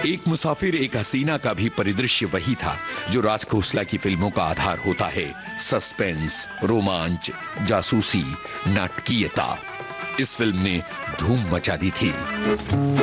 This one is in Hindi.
एक मुसाफिर एक हसीना का भी परिदृश्य वही था जो राज खोसला की फिल्मों का आधार होता है। सस्पेंस, रोमांच, जासूसी, नाटकीयता। इस फिल्म ने धूम मचा दी थी।